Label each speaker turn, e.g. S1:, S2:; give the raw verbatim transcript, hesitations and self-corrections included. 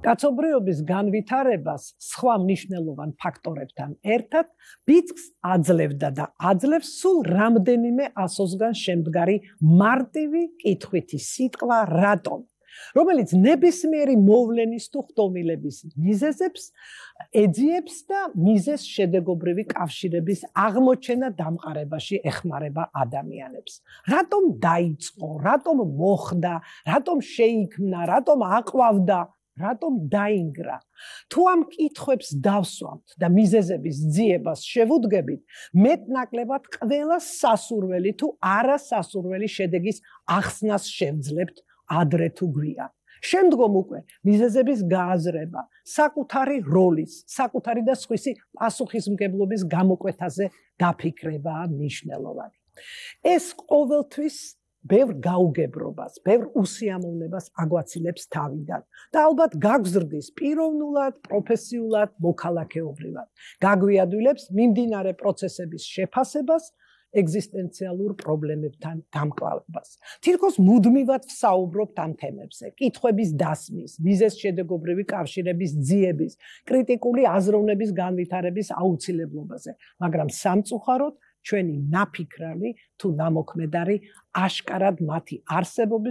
S1: კაცობრიობის განვითარებას სხვა მნიშვნელოვან ფაქტორებთან ერთად ბიძგს აძლევდა და აძლევს სულ რამდენიმე ასოსგან შემდგარი მარტივი კითხვითი სიტყვა რატომ, რომელიც ნებისმიერი მოვლენის თუ ხდომილების მიზეზებს ეძიებს და მიზეს შედეგობრივი კავშირების აღმოჩენა დამყარებაში ეხმარება ადამიანებს. რატომ დაიწყო, რატომ მოხდა, რატომ შეიქმნა, რატომ აყვავდა, რატომ დაინგრა. თუ ამ კითხვებს დავსვამთ და მიზეზების ძიებას შევუდგებით, მეტნაკლებად ყველა სასურველი თუ არასასურველი შედეგის ახსნას შევძლებთ ადრე თუ გვიან. შემდგომ უკვე მიზეზების გააზრება, საკუთარი როლის, საკუთარი და სხვისი პასუხისმგებლობის გამოკვეთაზე დაფიქრებაა მნიშვნელოვანი. ეს ყოველთვის ბევრ გაუგებრობას, ბევრ უსიამოვნებას აგვაცილებს თავიდან და ალბათ გაგზრდის პიროვნულად, პროფესიულად, მოქალაქეობრივად. გაგვიადვილებს მიმდინარე პროცესების შეფასებას, ეგზისტენციალურ პრობლემებთან გამკლავებას. თითქოს მუდმივად ვსაუბრობთ ამ თემებზე, კითხვების დასმის, მიზეზ-შედეგობრივი კავშირების ძიების, კრიტიკული აზროვნების განვითარების აუცილებლობაზე, მაგრამ სამწუხაროდ ჩვენი ნაფიქრალი თუ ნამოქმედარი აშკარად მათი არსებობის